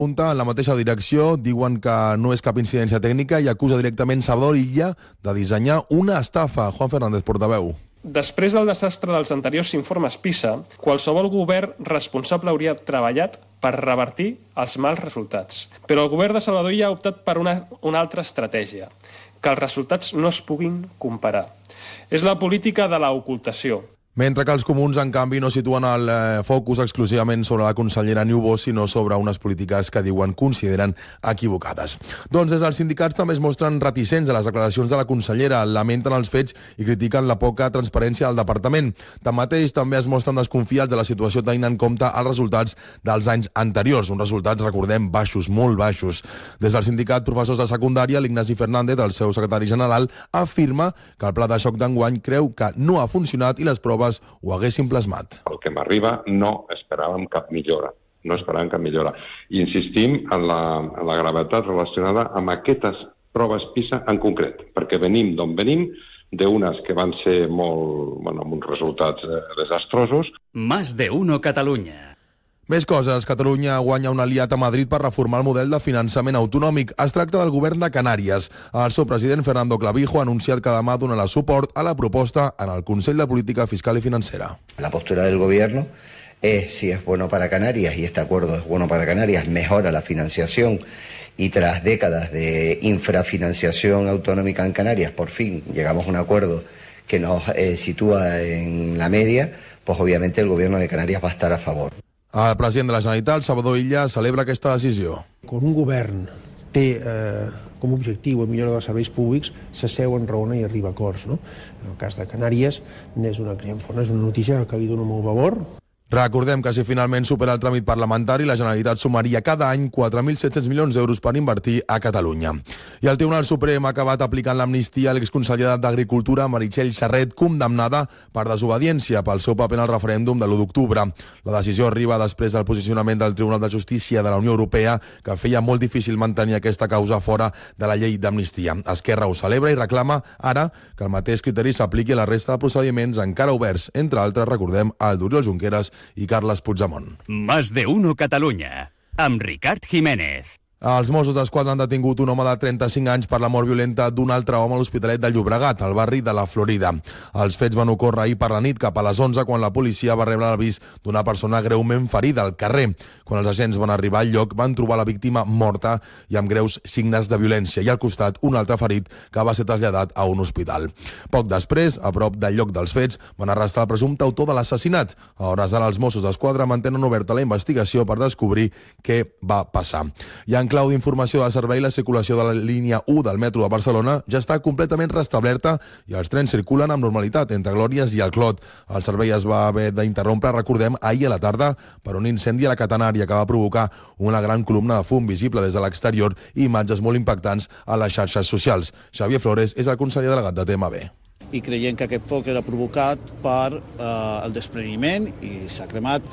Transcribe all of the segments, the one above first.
apunta en la mateixa direcció, diuen que no és cap incidència tècnica i acusa directament Salvador Illa de dissenyar una estafa. Juan Fernández, portaveu. Després del desastre dels anteriors informes PISA, qualsevol govern responsable hauria treballat per revertir els mals resultats. Però el govern de Salvador Illa ha optat per una altra estratègia, que els resultats no es puguin comparar. És la política de l'ocultació. Mentre que els comuns, en canvi, no situen el focus exclusivament sobre la consellera Niubó, sinó sobre unes polítiques que diuen consideren equivocades. Doncs des dels sindicats també es mostren reticents a les declaracions de la consellera, lamenten els fets i critiquen la poca transparència del departament. Tanmateix, també es mostren desconfiats de la situació tenint en compte els resultats dels anys anteriors, uns resultats, recordem, baixos, molt baixos. Des del sindicat Professors de Secundària, l'Ignasi Fernández, el seu secretari general, afirma que el pla de xoc d'enguany creu que no ha funcionat i les proves ho haguessin plasmat. El que m'arriba no esperàvem cap millora. No esperàvem cap millora. I insistim en la gravetat relacionada amb aquestes proves PISA en concret, perquè venim d'on venim, d'unes que van ser amb uns resultats desastrosos. Más de uno Catalunya. Més coses. Catalunya guanya un aliat a Madrid per reformar el model de finançament autonòmic. Es tracta del govern de Canàries. El seu president, Fernando Clavijo, ha anunciat que demà donarà suport a la proposta en el Consell de Política Fiscal y Financiera. La postura del gobierno es, si es bueno para Canarias, y este acuerdo es bueno para Canarias, mejora la financiación, y tras décadas de infrafinanciación autonómica en Canarias, por fin llegamos a un acuerdo que nos sitúa en la media, pues obviamente el gobierno de Canarias va a estar a favor. El president de la Generalitat, Salvador Illa, celebra aquesta decisió. Quan un govern té com a objectiu la millora dels serveis públics, s'asseu, enraona i arriba a acords. No? En el cas de Canàries és una notícia que li dona molt valor. Recordem que si finalment supera el tràmit parlamentari, la Generalitat sumaria cada any 4.700 milions d'euros per invertir a Catalunya. I el Tribunal Suprem ha acabat aplicant l'amnistia a l'exconsellera d'Agricultura, Meritxell Serret, condemnada per desobediència pel seu paper en el referèndum de l'1 d'octubre. La decisió arriba després del posicionament del Tribunal de Justícia de la Unió Europea, que feia molt difícil mantenir aquesta causa fora de la llei d'amnistia. Esquerra ho celebra i reclama ara que el mateix criteri s'apliqui a la resta de procediments encara oberts, entre altres, recordem, el d'Oriol Junqueras i Carles Puigdemont. Más de uno Catalunya, amb Ricard Jiménez. Els Mossos d'Esquadra han detingut un home de 35 anys per la mort violenta d'un altre home a l'Hospitalet de Llobregat, al barri de la Florida. Els fets van ocórrer ahir per la nit, cap a les 11, quan la policia va rebre l'avís d'una persona greument ferida al carrer. Quan els agents van arribar al lloc, van trobar la víctima morta i amb greus signes de violència, i al costat un altre ferit que va ser traslladat a un hospital. Poc després, a prop del lloc dels fets, van arrestar el presumpte autor de l'assassinat. A hores d'ara, els Mossos d'Esquadra mantenen oberta la investigació per descobrir què va passar. I en clau d'informació de servei, la circulació de la línia 1 del metro de Barcelona ja està completament restablerta i els trens circulen amb normalitat entre Glòries i el Clot. El servei es va haver d'interrompre, recordem, ahir a la tarda per un incendi a la catenària que va provocar una gran columna de fum visible des de l'exterior i imatges molt impactants a les xarxes socials. Xavier Flores és el conseller delegat de TMB. I creiem que aquest foc era provocat per el despreniment i s'ha cremat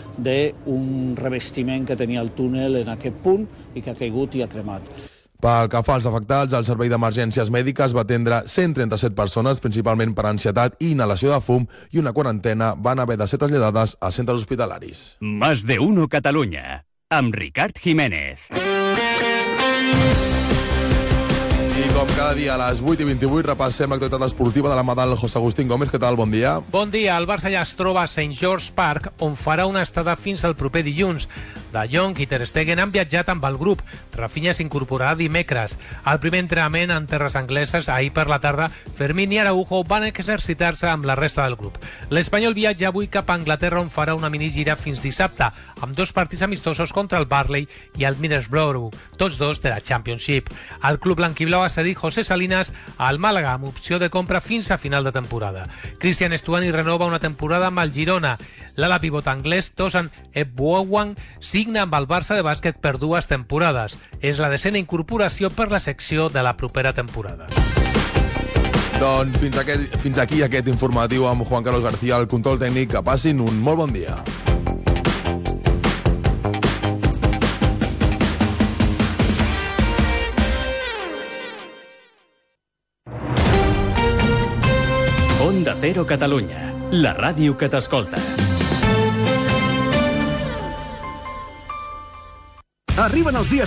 d'un revestiment que tenia el túnel en aquest punt i que ha caigut i ha cremat. Pel que fa als afectats, el Servei d'Emergències Mèdiques va atendre 137 persones, principalment per ansietat i inhalació de fum, i una quarantena van haver de ser traslladades a centres hospitalaris. Más de uno Catalunya, amb Ricard Jiménez. I com cada dia a les 8:28 repassem l'actualitat esportiva de la mà del José Agustín Gómez. Què tal? Bon dia. Bon dia. El Barça ja es troba a St. George Park, on farà una estada fins al proper dilluns. De Jong i Ter Stegen han viatjat amb el grup. Rafinha s'incorporarà dimecres. Al primer entrenament en terres angleses, ahir per la tarda, Fermín i Araujo van exercitar-se amb la resta del grup. L'Espanyol viatja avui cap a Anglaterra, on farà una minigira fins dissabte, amb 2 partits amistosos contra el Burnley i el Middlesbrough, tots 2 de la Championship. El club blanquiblau ha cedit José Salinas al Màlaga amb opció de compra fins a final de temporada. Christian Stuani renova una temporada amb el Girona. L'ala pivot anglès Tosan Ebouwang signa amb el Barça de bàsquet per 2 temporades. És la 10ª incorporació per la secció de la propera temporada. Doncs fins aquí aquest informatiu amb Juan Carlos García, el control tècnic. Que passin un molt bon dia. Onda Cero Catalunya, la ràdio que t'escolta. Arriben els dies